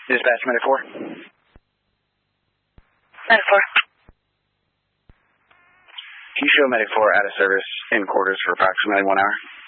Dispatch, Medic 4. Medic 4. Can you show Medic 4 out of service in quarters for approximately 1 hour?